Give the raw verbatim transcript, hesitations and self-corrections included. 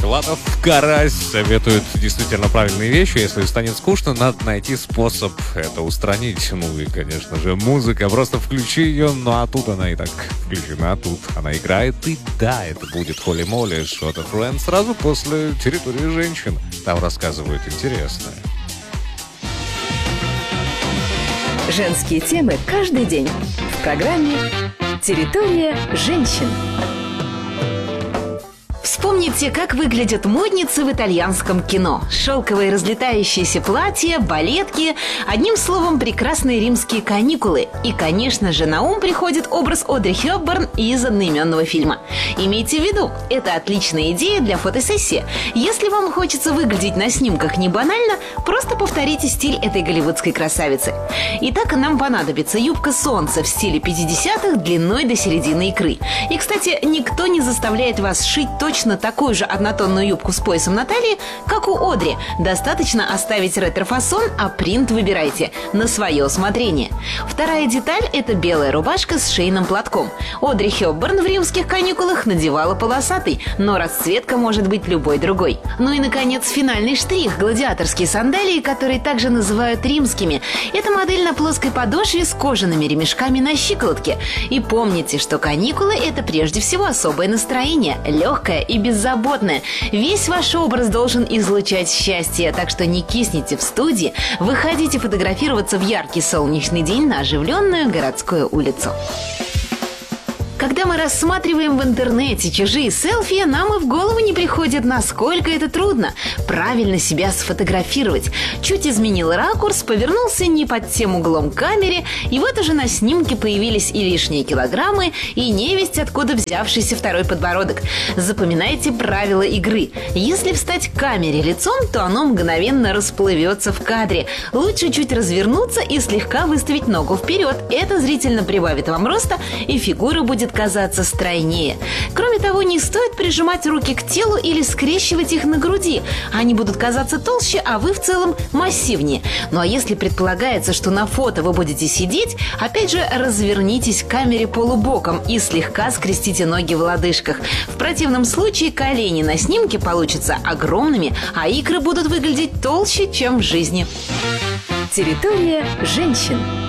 Филатов, Карась советуют действительно правильные вещи. Если станет скучно, надо найти способ это устранить. Ну и, конечно же, музыка. Просто включи ее, ну а тут она и так включена, а тут она играет. И да, это будет Холли Молли, Shot of Rain сразу после территории женщин. Там рассказывают интересное. Женские темы каждый день в программе «Территория женщин». Вспомните, как выглядят модницы в итальянском кино. Шелковые разлетающиеся платья, балетки, одним словом, прекрасные римские каникулы. И, конечно же, на ум приходит образ Одри Хёпберн из одноименного фильма. Имейте в виду, это отличная идея для фотосессии. Если вам хочется выглядеть на снимках не банально, просто повторите стиль этой голливудской красавицы. Итак, нам понадобится юбка солнца в стиле пятидесятых длиной до середины икры. И, кстати, никто не заставляет вас шить точно такую же однотонную юбку с поясом на талии, как у Одри. Достаточно оставить ретро-фасон, а принт выбирайте на свое усмотрение. Вторая деталь – это белая рубашка с шейным платком. Одри Хёпберн в римских каникулах надевала полосатый, но расцветка может быть любой другой. Ну и, наконец, финальный штрих – гладиаторские сандалии, которые также называют римскими. Это модель на плоской подошве с кожаными ремешками на щиколотке. И помните, что каникулы – это прежде всего особое настроение, легкое и беззаботное. Весь ваш образ должен излучать счастье, так что не кисните в студии, выходите фотографироваться в яркий солнечный день на оживленную городскую улицу. Когда мы рассматриваем в интернете чужие селфи, нам и в голову не приходит, насколько это трудно правильно себя сфотографировать. Чуть изменил ракурс, повернулся не под тем углом к камере, и вот уже на снимке появились и лишние килограммы, и невесть откуда взявшийся второй подбородок. Запоминайте правила игры. Если встать к камере лицом, то оно мгновенно расплывется в кадре. Лучше чуть развернуться и слегка выставить ногу вперед. Это зрительно прибавит вам роста, и фигура будет казаться стройнее. Кроме того, не стоит прижимать руки к телу или скрещивать их на груди. Они будут казаться толще, а вы в целом массивнее. Ну а если предполагается, что на фото вы будете сидеть, опять же развернитесь к камере полубоком и слегка скрестите ноги в лодыжках. В противном случае колени на снимке получатся огромными, а икры будут выглядеть толще, чем в жизни. Территория женщин.